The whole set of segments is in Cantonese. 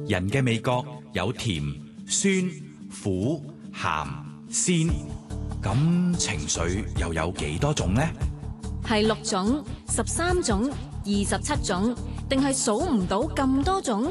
人嘅味覺有甜、酸、苦、鹹、鮮，咁情緒又有幾多種呢？ 係6種、13種、27種，定係數唔到咁多種？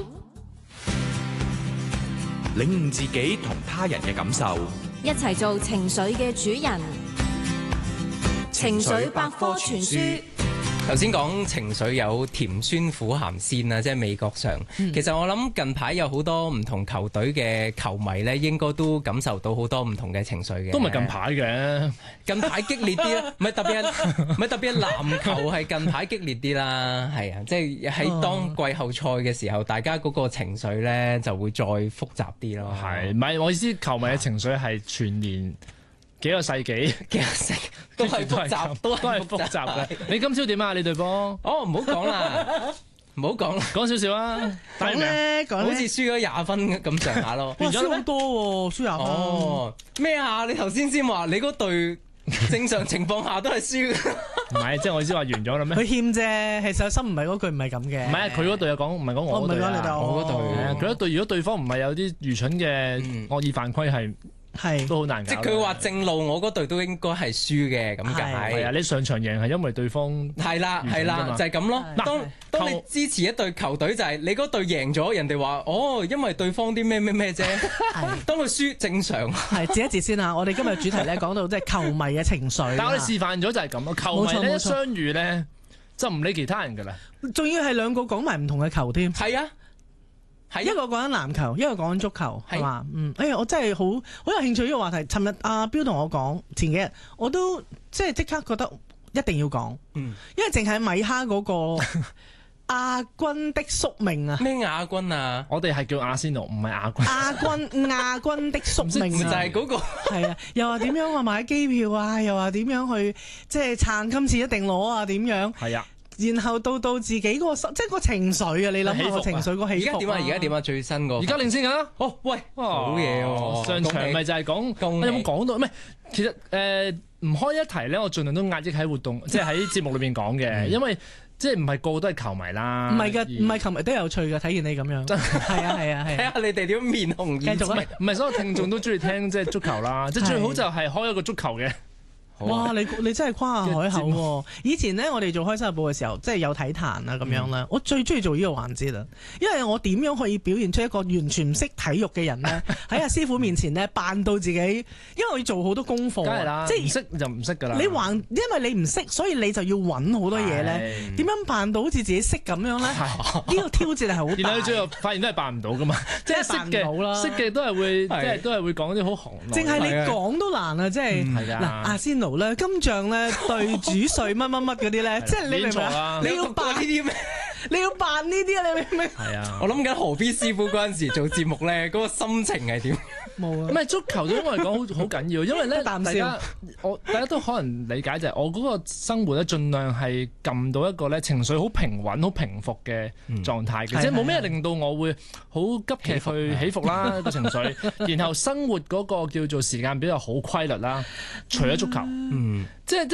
領悟自己同他人嘅感受， 一齊做情緒嘅主人。情緒百科全書。 頭先講情緒有甜酸苦鹹鮮啊，即係味覺上。其實我諗近排有好多唔同球隊嘅球迷咧，應該都感受到好多唔同嘅情緒嘅。 都唔係近排嘅， 近排激烈啲啦，唔係特別係籃球係近排激烈啲啦，係啊，即係喺當季後賽嘅時候，大家嗰個情緒咧就會再複雜啲咯。 係，唔係我意思，球迷嘅情緒係全年幾個世紀都係複雜，都係複雜嘅。 你今朝點啊？你隊波？ 哦，唔好講啦，唔好講啦， 講少少啊。 講咧， 好似輸咗20分咁上下咯。 哇，輸好多喎，輸20分。 哦，咩啊？你頭先話你嗰隊正常情況下都係輸。 唔係，即係我意思話完咗啦咩？ 佢欠啫，其實心唔係嗰句，唔係咁嘅。 唔係佢嗰隊又講，唔係講我嗰隊啊。 我嗰隊， 佢嗰隊如果對方唔係有啲愚蠢嘅惡意犯規係都好難搞。 即係佢話正路，我嗰隊都應該係輸嘅咁解。 係啊，你上場贏係因為對方係啦，就係咁咯。當你支持一隊球隊，就係你嗰隊贏咗，人哋話哦，因為對方啲咩啫。當佢輸正常。 係，截一截先啊！我哋今日主題咧講到即係球迷嘅情緒。 但係我哋示範咗就係咁咯，球迷咧一相遇咧就唔理其他人㗎啦。 仲要係兩個講埋唔同嘅球添。 係啊。 一個講緊籃球，一個講緊足球，係嘛？我真係好有興趣呢個話題。尋日阿彪同我講，前幾日我都即刻覺得一定要講，因為淨係米哈嗰個亞軍的宿命啊！ 咩亞軍啊？ 我哋係叫阿仙奴，唔係亞軍。 亞軍的宿命就係嗰個係啊！又話點樣買機票啊？又話點樣去即係撐今次一定攞啊？點樣？係啊！然後到自己嗰個即係個情緒啊！你諗下個情緒個起伏。 而家點啊？最新個而家領先㗎。 哦，喂，好嘢喎！ 上場咪就係講，有冇講到？唔係，其實唔開一題咧，我盡量都壓抑喺活動，即係喺節目裏邊講嘅，因為即係唔係個個都係球迷啦。唔係㗎，唔係球迷都有趣㗎，睇見你咁樣。真係啊！睇下你哋點面紅。 繼續啊！ 唔係所有聽眾都中意聽即係足球啦，即係最好就係開一個足球嘅。 哇！你真係誇下海口喎！以前咧，我哋做開心日報嘅時候，即係有體壇啊咁樣啦。我最中意做呢個環節啦，因為我點樣可以表現出一個完全唔識體育嘅人咧？喺阿師傅面前咧，扮到自己，因為我要做好多功課。梗係啦，即係唔識就唔識㗎啦。因為你唔識，所以你就要揾好多嘢咧。點樣扮到好似自己識咁樣咧？呢個挑戰係好大。然後最後發現都係扮唔到㗎嘛，即係識嘅都係會，即係都係會講啲好行。淨係你講都難啊！即係嗱，阿仙奴咧，金像咧對主帥乜嗰啲咧，即係你明唔明啊？你要扮呢啲咩？你要扮呢啲啊？你明唔明？係啊！ 我諗緊何必師傅嗰陣時做節目咧，嗰個心情係點？ 冇啊！ 唔係足球對我嚟講好緊要，因為咧大家都可能理解就係我嗰個生活咧，盡量係撳到一個咧情緒好平穩、好平復嘅狀態嘅，即係冇咩令到我會好急劇去起伏啦個情緒，然後生活嗰個叫做時間表又好規律啦，除咗足球，即係